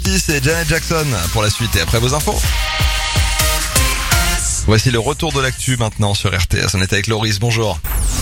C'est Janet Jackson pour la suite et après vos infos. Voici le retour de l'actu maintenant sur RTS. On est avec Loris, bonjour.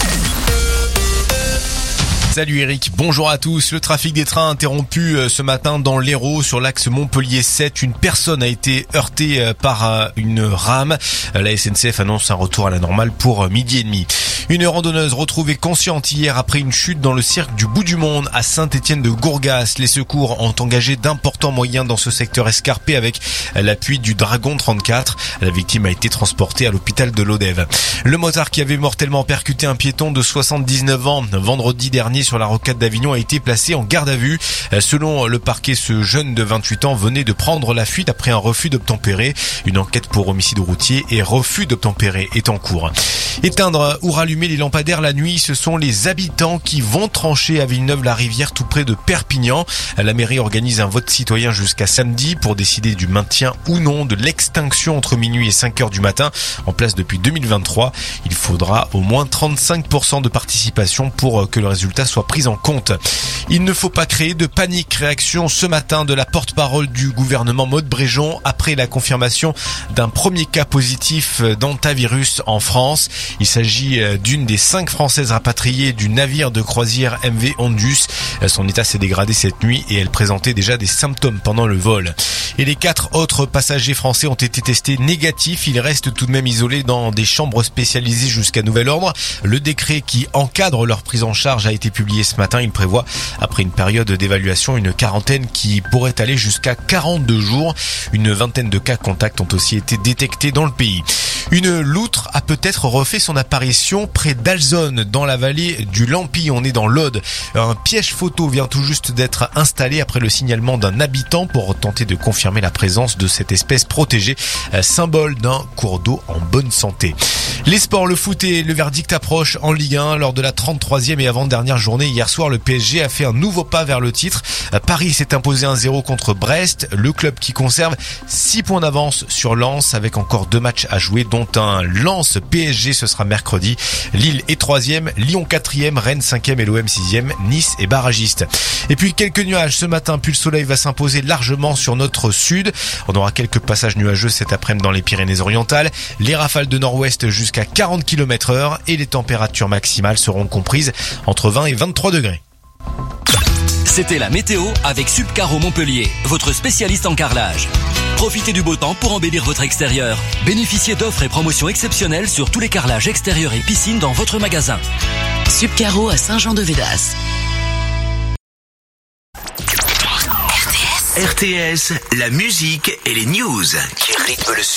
Salut Eric, bonjour à tous. Le trafic des trains interrompu ce matin dans l'Hérault sur l'axe Montpellier 7. Une personne a été heurtée par une rame. La SNCF annonce un retour à la normale pour midi et demi. Une randonneuse retrouvée consciente hier après une chute dans le cirque du Bout du Monde à Saint-Étienne-de-Gourgas. Les secours ont engagé d'importants moyens dans ce secteur escarpé avec l'appui du Dragon 34. La victime a été transportée à l'hôpital de Lodève. Le motard qui avait mortellement percuté un piéton de 79 ans vendredi dernier sur la rocade d'Avignon a été placé en garde à vue. Selon le parquet, ce jeune de 28 ans venait de prendre la fuite après un refus d'obtempérer. Une enquête pour homicide routier et refus d'obtempérer est en cours. Éteindre ou rallumer les lampadaires la nuit, ce sont les habitants qui vont trancher à Villeneuve-la-Rivière tout près de Perpignan. La mairie organise un vote citoyen jusqu'à samedi pour décider du maintien ou non de l'extinction entre minuit et 5 heures du matin. En place depuis 2023, il faudra au moins 35% de participation pour que le résultat soit pris en compte. Il ne faut pas créer de panique. Réaction ce matin de la porte-parole du gouvernement Maude Bréjon après la confirmation d'un premier cas positif d'hantavirus en France. Il s'agit d'une des 5 Françaises rapatriées du navire de croisière MV Ondus. Son état s'est dégradé cette nuit et elle présentait déjà des symptômes pendant le vol. Et les 4 autres passagers français ont été testés négatifs. Ils restent tout de même isolés dans des chambres spécialisées jusqu'à nouvel ordre. Le décret qui encadre leur prise en charge a été publié ce matin. Il prévoit, après une période d'évaluation, une quarantaine qui pourrait aller jusqu'à 42 jours. Une vingtaine de cas contacts ont aussi été détectés dans le pays. Une loutre a peut-être refait son apparition près d'Alzonne, dans la vallée du Lampy. On est dans l'Aude. Un piège photo vient tout juste d'être installé après le signalement d'un habitant pour tenter de confirmer la présence de cette espèce protégée, symbole d'un cours d'eau en bonne santé. Les sports, le foot et le verdict approchent en Ligue 1. Lors de la 33e et avant-dernière journée, hier soir, le PSG a fait un nouveau pas vers le titre. Paris s'est imposé 1-0 contre Brest. Le club qui conserve 6 points d'avance sur Lens avec encore 2 matchs à jouer, dont un Lens PSG, ce sera mercredi. Lille est 3e, Lyon 4e, Rennes 5e et l'OM 6e, Nice est barragiste. Et puis quelques nuages ce matin, puis le soleil va s'imposer largement sur notre sud. On aura quelques passages nuageux cet après-midi dans les Pyrénées-Orientales. Les rafales de nord-ouest jusqu'à 40 km/h et les températures maximales seront comprises entre 20 et 23 degrés. C'était la météo avec Subcaro Montpellier, votre spécialiste en carrelage. Profitez du beau temps pour embellir votre extérieur. Bénéficiez d'offres et promotions exceptionnelles sur tous les carrelages extérieurs et piscines dans votre magasin. Subcaro à Saint-Jean-de-Védas. RTS, la musique et les news qui rythment le sud.